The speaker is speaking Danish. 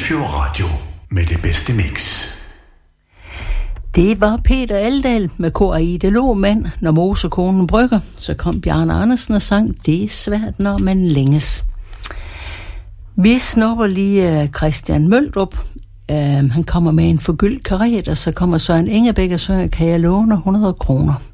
Vestfjord Radio med det bedste mix. Det var Peter Eldal med kor i det lå mand, når mosekonen brygger. Så kom Bjarne Andersen og sang, det er svært, når man længes. Vi snupper lige Christian Møldrup. Han kommer med en forgyldt karet, og så kommer Søren Ingebæk og synger, kan jeg låne 100 kroner.